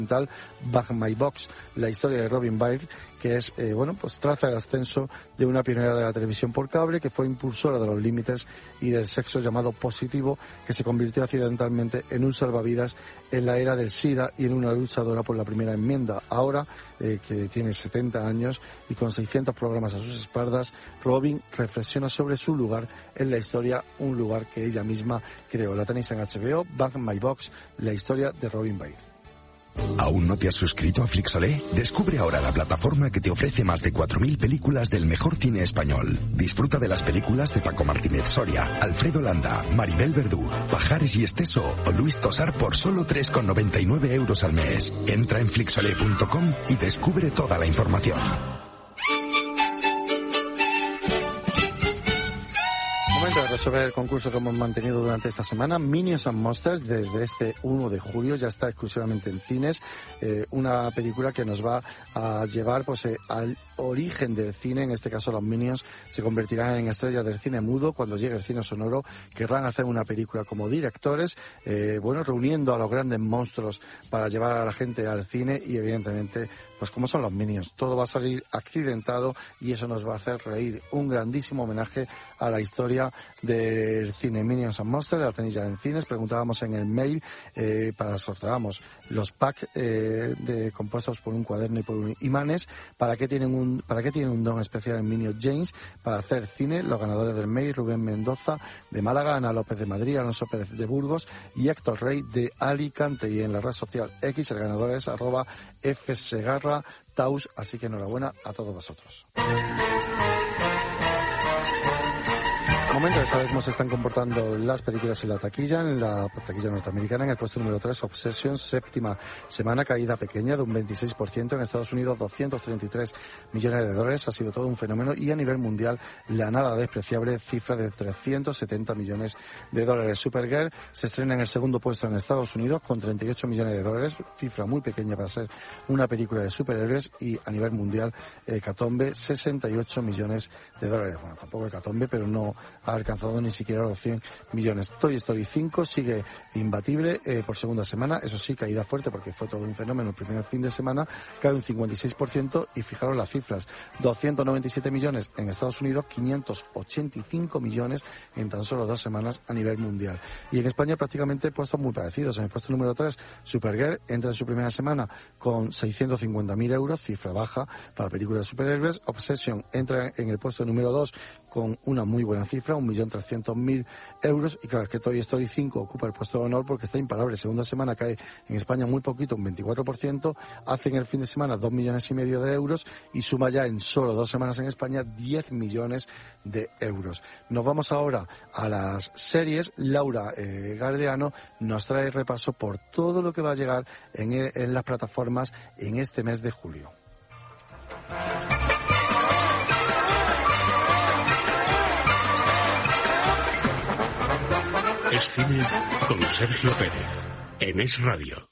Back My Box, la historia de Robin Byrne, que es, pues traza el ascenso de una pionera de la televisión por cable que fue impulsora de los límites y del sexo llamado positivo, que se convirtió accidentalmente en un salvavidas en la era del SIDA y en una luchadora por la primera enmienda. Ahora, que tiene 70 años y con 600 programas a sus espaldas, Robin reflexiona sobre su lugar en la historia, un lugar que ella misma creó. La tenéis en HBO, Back My Box, la historia de Robin Byrne. ¿Aún no te has suscrito a Flixolé? Descubre ahora la plataforma que te ofrece más de 4.000 películas del mejor cine español. Disfruta de las películas de Paco Martínez Soria, Alfredo Landa, Maribel Verdú, Pajares y Esteso o Luis Tosar por solo 3,99 € al mes. Entra en flixolé.com y descubre toda la información. Momento de resolver el concurso que hemos mantenido durante esta semana. Minions and Monsters, desde este 1 de julio, ya está exclusivamente en cines. Una película que nos va a llevar al origen del cine. En este caso, los Minions se convertirán en estrellas del cine mudo. Cuando llegue el cine sonoro, querrán hacer una película como directores, reuniendo a los grandes monstruos para llevar a la gente al cine y, evidentemente, pues como son los Minions, todo va a salir accidentado y eso nos va a hacer reír. Un grandísimo homenaje a la historia del cine. Minions and Monsters, la tenéis ya en cines. Preguntábamos en el mail, sorteábamos los packs compuestos por un cuaderno y por imanes. ¿Para qué tienen un don especial en Minions James? Para hacer cine. Los ganadores del mail: Rubén Mendoza de Málaga, Ana López de Madrid, Alonso Pérez de Burgos y Héctor Rey de Alicante. Y en la red social X el ganador es @fsegarra Taus, así que enhorabuena a todos vosotros. Momento de saber cómo se están comportando las películas en la taquilla norteamericana. En el puesto número 3, Obsession, séptima semana, caída pequeña de un 26%. En Estados Unidos, $233 millones. Ha sido todo un fenómeno. Y a nivel mundial, la nada despreciable cifra de $370 millones. Supergirl se estrena en el segundo puesto en Estados Unidos con $38 millones, cifra muy pequeña para ser una película de superhéroes. Y a nivel mundial, Hecatombe, $68 millones. Bueno, tampoco Hecatombe, pero no ha alcanzado ni siquiera los 100 millones. Toy Story 5 sigue imbatible por segunda semana, eso sí, caída fuerte porque fue todo un fenómeno el primer fin de semana, cae un 56% y fijaros las cifras, 297 millones en Estados Unidos, 585 millones en tan solo 2 semanas a nivel mundial. Y en España prácticamente puestos muy parecidos. En el puesto número 3, Supergirl entra en su primera semana con 650.000 euros, cifra baja para la película de superhéroes. Obsession entra en el puesto número 2 con una muy buena cifra, 1.300.000 euros. Y claro, es que Toy Story 5 ocupa el puesto de honor porque está imparable. Segunda semana cae en España muy poquito, un 24%. Hace en el fin de semana 2,5 millones de euros y suma ya en solo 2 semanas en España 10 millones de euros. Nos vamos ahora a las series. Laura Gardeano nos trae repaso por todo lo que va a llegar en las plataformas en este mes de julio. Es cine con Sergio Pérez, en Es Radio.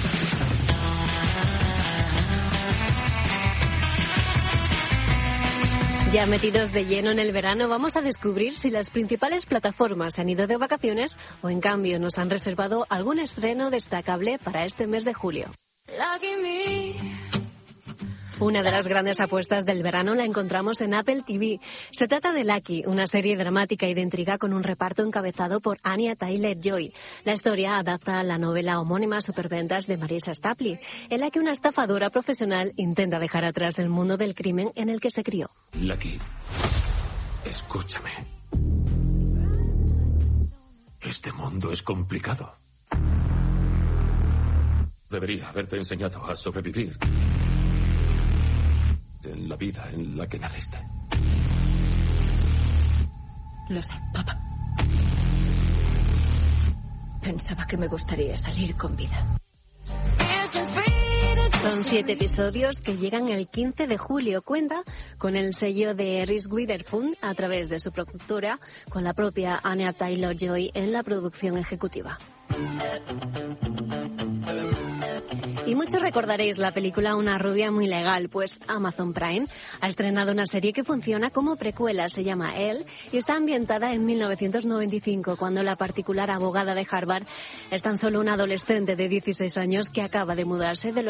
Ya metidos de lleno en el verano, vamos a descubrir si las principales plataformas han ido de vacaciones o en cambio nos han reservado algún estreno destacable para este mes de julio. Una de las grandes apuestas del verano la encontramos en Apple TV. Se trata de Lucky, una serie dramática y de intriga con un reparto encabezado por Anya Taylor-Joy. La historia adapta a la novela homónima Superventas de Marisa Stapley, en la que una estafadora profesional intenta dejar atrás el mundo del crimen en el que se crió. Lucky, escúchame. Este mundo es complicado. Debería haberte enseñado a sobrevivir en la vida en la que naciste. Lo sé, papá. Pensaba que me gustaría salir con vida. Son 7 episodios que llegan el 15 de julio. Cuenta con el sello de Reese Witherspoon a través de su productora, con la propia Anya Taylor-Joy en la producción ejecutiva. Y muchos recordaréis la película Una rubia muy legal, pues Amazon Prime ha estrenado una serie que funciona como precuela, se llama Elle, y está ambientada en 1995, cuando la particular abogada de Harvard es tan solo una adolescente de 16 años que acaba de mudarse de los